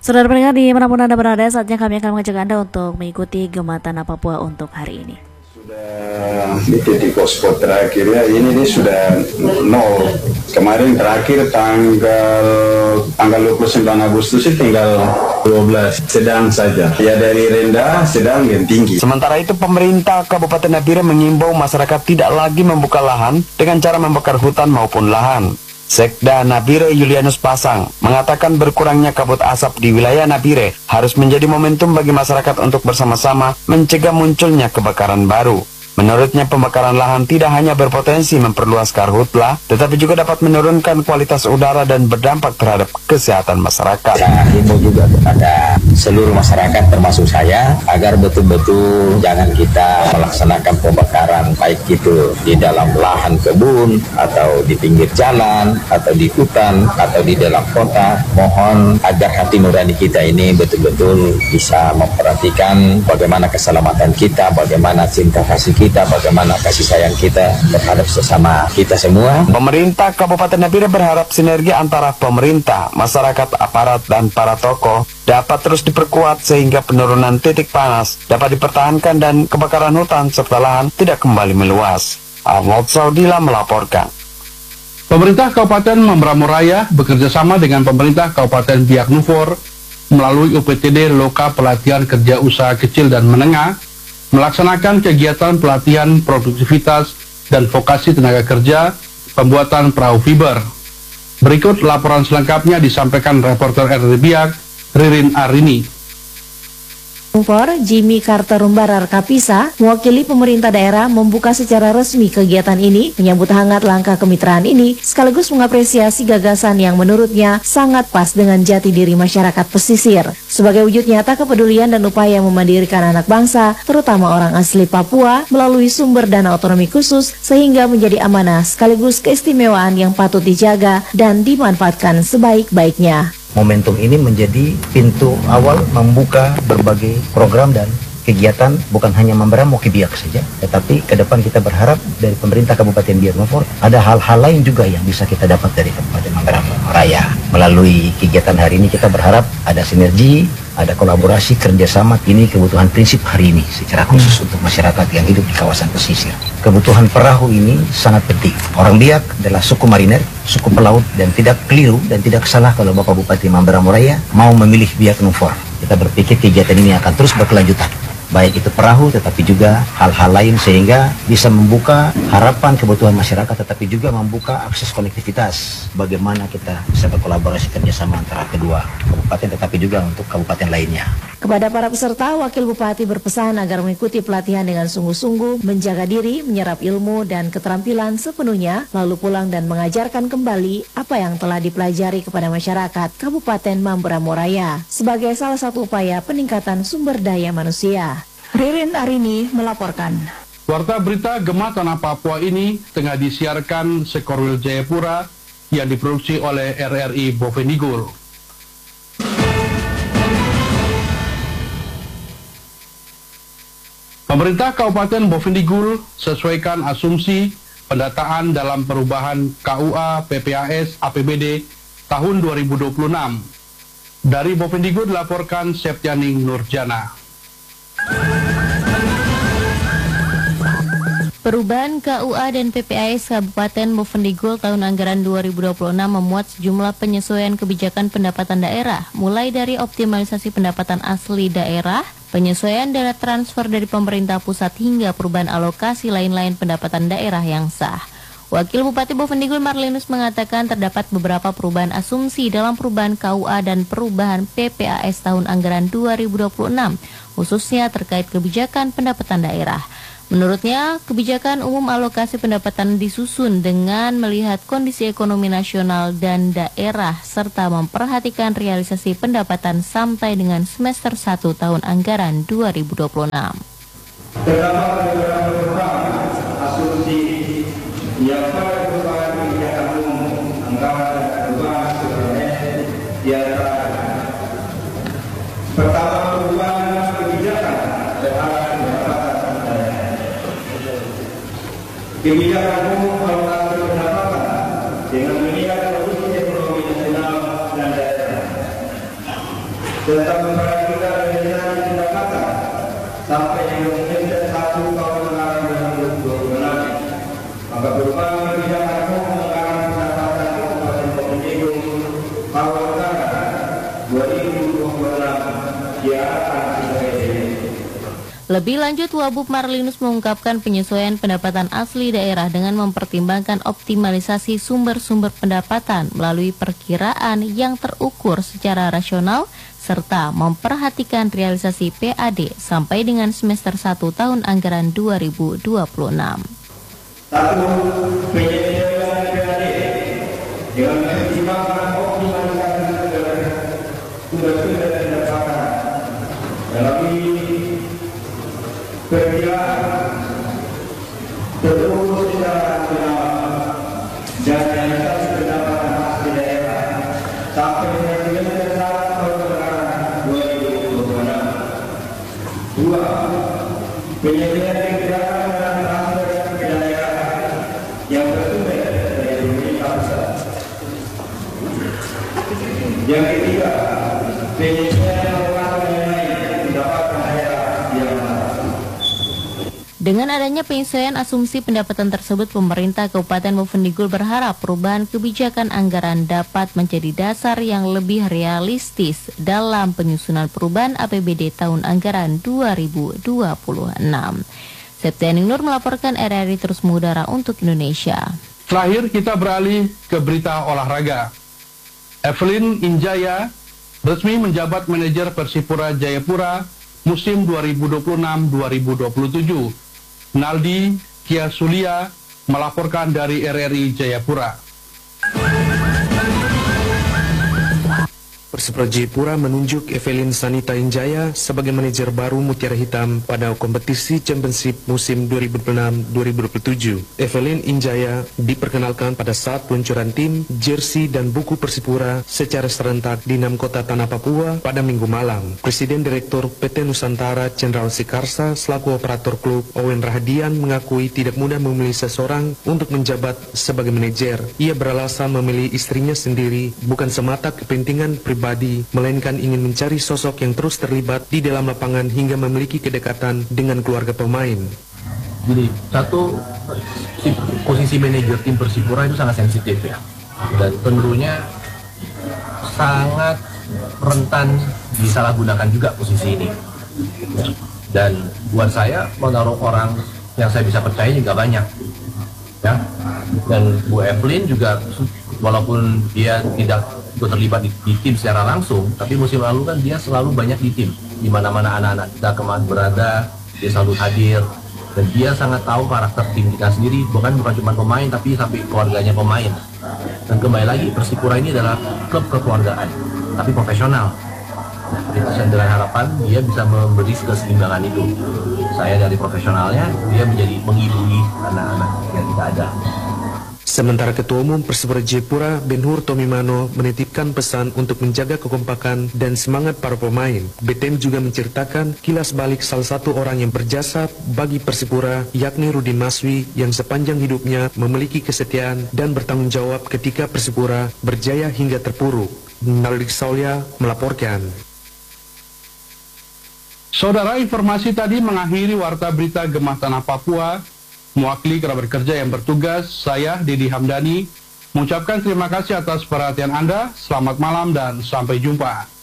Saudara pendengar dimanapun Anda berada, saatnya kami akan mengajak Anda untuk mengikuti Gema Tanah Papua untuk hari ini. Sudah di titik posko terakhir ya, ini sudah 0. Kemarin terakhir tanggal 29 Agustus tinggal 12, sedang saja. Ya dari rendah, sedang, dan tinggi. Sementara itu pemerintah Kabupaten Nabire mengimbau masyarakat tidak lagi membuka lahan dengan cara membakar hutan maupun lahan. Sekda Nabire Julianus Pasang mengatakan berkurangnya kabut asap di wilayah Nabire harus menjadi momentum bagi masyarakat untuk bersama-sama mencegah munculnya kebakaran baru. Menurutnya pembakaran lahan tidak hanya berpotensi memperluas karhutla, tetapi juga dapat menurunkan kualitas udara dan berdampak terhadap kesehatan masyarakat. Saya himbau juga kepada seluruh masyarakat termasuk saya agar betul-betul jangan kita melaksanakan pembakaran baik itu di dalam lahan kebun atau di pinggir jalan atau di hutan atau di dalam kota. Mohon agar hati nurani kita ini betul-betul bisa memperhatikan bagaimana keselamatan kita, bagaimana cinta kasih kita, bagaimana kasih sayang kita terhadap sesama kita semua. Pemerintah Kabupaten Nabire berharap sinergi antara pemerintah, masyarakat, aparat, dan para tokoh dapat terus diperkuat sehingga penurunan titik panas dapat dipertahankan dan kebakaran hutan serta lahan tidak kembali meluas. Arnold Saudila melaporkan. Pemerintah Kabupaten Mamberamo Raya bekerjasama dengan pemerintah Kabupaten Biak Numfor melalui UPTD Loka Pelatihan Kerja Usaha Kecil dan Menengah melaksanakan kegiatan pelatihan produktivitas dan vokasi tenaga kerja pembuatan perahu fiber. Berikut laporan selengkapnya disampaikan reporter RRI Biak, Ririn Arini. Jimmy Carter Rumbarar Kapisa, mewakili pemerintah daerah membuka secara resmi kegiatan ini, menyambut hangat langkah kemitraan ini, sekaligus mengapresiasi gagasan yang menurutnya sangat pas dengan jati diri masyarakat pesisir. Sebagai wujud nyata kepedulian dan upaya memandirikan anak bangsa, terutama orang asli Papua, melalui sumber dana otonomi khusus, sehingga menjadi amanah sekaligus keistimewaan yang patut dijaga dan dimanfaatkan sebaik-baiknya. Momentum ini menjadi pintu awal membuka berbagai program dan kegiatan bukan hanya Mamberamo ke Biak saja, tetapi ke depan kita berharap dari pemerintah Kabupaten Biak Numfor ada hal-hal lain juga yang bisa kita dapat dari Kabupaten Mamberamo Raya. Melalui kegiatan hari ini kita berharap ada sinergi, ada kolaborasi, kerjasama. Ini kebutuhan prinsip hari ini secara khusus untuk masyarakat yang hidup di kawasan pesisir. Kebutuhan perahu ini sangat penting. Orang Biak adalah suku mariner, suku pelaut, dan tidak keliru dan tidak salah kalau Bapak Bupati Mamberamo Raya mau memilih Biak Numfor. Kita berpikir kegiatan ini akan terus berkelanjutan, baik itu perahu tetapi juga hal-hal lain sehingga bisa membuka harapan kebutuhan masyarakat tetapi juga membuka akses konektivitas bagaimana kita bisa berkolaborasi kerjasama antara kedua kabupaten tetapi juga untuk kabupaten lainnya. Kepada para peserta, Wakil Bupati berpesan agar mengikuti pelatihan dengan sungguh-sungguh, menjaga diri, menyerap ilmu dan keterampilan sepenuhnya, lalu pulang dan mengajarkan kembali apa yang telah dipelajari kepada masyarakat Kabupaten Mamberamo Raya sebagai salah satu upaya peningkatan sumber daya manusia. Ririn Arini melaporkan. Warta berita Gema Tanah Papua ini tengah disiarkan Sekorwil Jayapura yang diproduksi oleh RRI Bovendigul. Pemerintah Kabupaten Bovendigul sesuaikan asumsi pendataan dalam perubahan KUA PPAS APBD tahun 2026. Dari Bovendigul dilaporkan Septianing Nurjana. Perubahan KUA dan PPAS Kabupaten Bovendigul tahun anggaran 2026 memuat sejumlah penyesuaian kebijakan pendapatan daerah, mulai dari optimalisasi pendapatan asli daerah, penyesuaian dana transfer dari pemerintah pusat hingga perubahan alokasi lain-lain pendapatan daerah yang sah. Wakil Bupati Bovendigul Marlinus mengatakan terdapat beberapa perubahan asumsi dalam perubahan KUA dan perubahan PPAS tahun anggaran 2026, khususnya terkait kebijakan pendapatan daerah. Menurutnya, kebijakan umum alokasi pendapatan disusun dengan melihat kondisi ekonomi nasional dan daerah serta memperhatikan realisasi pendapatan sampai dengan semester 1 tahun anggaran 2026. Terdapat beberapa perubahan asumsi yang pada perubahan kebijakan umum anggaran dan perubahan sebenarnya di antara pertama perubahan kebijakan terhadap pendapatan daerah. Kebijakan umum alokasi pendapatan dengan melihat kondisi ekonomi nasional dan daerah. tetap memperhatikan realisasi pendapatan sampai dengan mencapai 1 tahun anggaran 2026. Maka berbagai kebijakan hukum anggaran pendapatan Kabupaten Bovendigul tahun anggaran 2026 diarahkan sebagai berikut. Lebih lanjut, Wabub Marlinus mengungkapkan penyesuaian pendapatan asli daerah dengan mempertimbangkan optimalisasi sumber-sumber pendapatan melalui perkiraan yang terukur secara rasional serta memperhatikan realisasi PAD sampai dengan semester 1 tahun anggaran 2026. 1. Penyesuaian PAD dengan mempertimbangkan optimalisasi sumber-sumber pendapatan melalui perkiraan terukur secara rasional dan realisasi pendapatan asli daerah sampai dengan semester 1 tahun anggaran 2026. 2. Penyesuaian kebijakan dan transfer ke daerah yang bersumber dari pemerintah pusat. Yang ketiga, penyesuaian mengenai pendapatan daerah yang Dengan adanya penyesuaian asumsi pendapatan tersebut, pemerintah Kabupaten Bovendigul berharap perubahan kebijakan anggaran dapat menjadi dasar yang lebih realistis dalam penyusunan perubahan APBD tahun anggaran 2026. Septianing Nur melaporkan RRI Terus Mengudara untuk Indonesia. Terakhir kita beralih ke berita olahraga. Evelyn Injaya resmi menjabat manajer Persipura Jayapura musim 2026-2027. Naldi Kiasulia melaporkan dari RRI Jayapura. Persipura Jayapura menunjuk Evelyn Sanita Injaya sebagai manajer baru Mutiara Hitam pada kompetisi Championship musim 2026-2027. Evelyn Injaya diperkenalkan pada saat peluncuran tim, jersey dan buku Persipura secara serentak di 6 kota tanah Papua pada Minggu malam. Presiden Direktur PT Nusantara Jenderal Sikarsa selaku operator klub Owen Rahadian mengakui tidak mudah memilih seseorang untuk menjabat sebagai manajer. Ia beralasan memilih istrinya sendiri bukan semata kepentingan pribadi, melainkan ingin mencari sosok yang terus terlibat di dalam lapangan hingga memiliki kedekatan dengan keluarga pemain. Jadi, satu, posisi manajer tim Persipura itu sangat sensitif ya, dan tentunya sangat rentan disalahgunakan juga posisi ini. Dan buat saya, menaruh orang yang saya bisa percaya juga banyak, ya. Dan Bu Evelyn juga, walaupun dia tidak terlibat di tim secara langsung, tapi musim lalu kan dia selalu banyak di tim, di mana-mana anak-anak kita kemana berada, dia selalu hadir, dan dia sangat tahu karakter tim kita sendiri, bukan cuma pemain, tapi sampai keluarganya pemain. Dan kembali lagi, Persipura ini adalah klub kekeluargaan, tapi profesional. Dengan harapan dia bisa memberi keseimbangan itu. Saya dari profesionalnya, dia menjadi mengibui anak-anak yang kita ada. Sementara Ketua Umum Persipura Jayapura, Ben-Hur Tomimano, menitipkan pesan untuk menjaga kekompakan dan semangat para pemain. BTM juga menceritakan kilas balik salah satu orang yang berjasa bagi Persipura, yakni Rudi Maswi, yang sepanjang hidupnya memiliki kesetiaan dan bertanggung jawab ketika Persipura berjaya hingga terpuruk. Naldi Saulia melaporkan. Saudara, informasi tadi mengakhiri Warta Berita Gemah Tanah Papua. Mewakili kerabat kerja yang bertugas, saya Didi Hamdani mengucapkan terima kasih atas perhatian Anda. Selamat malam dan sampai jumpa.